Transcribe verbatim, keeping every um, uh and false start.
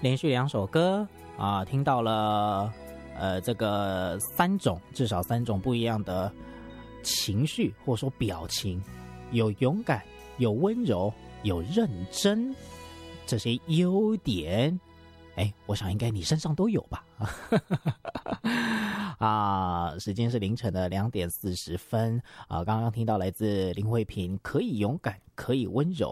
连续两首歌啊，听到了呃这个三种至少三种不一样的情绪或者说表情，有勇敢，有温柔，有认真，这些优点，哎，我想应该你身上都有吧。啊，时间是凌晨的两点四十分啊，刚刚听到来自林慧萍，可以勇敢，可以温柔。